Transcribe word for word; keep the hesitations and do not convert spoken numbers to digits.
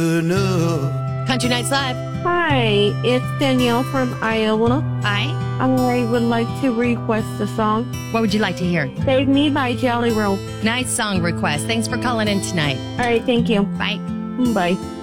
Country Nights Live. Hi, it's Danielle from Iowa. Hi. I would like to request a song. What would you like to hear? Save Me by Jelly Roll. Nice song request. Thanks for calling in tonight. All right, thank you. Bye. Bye.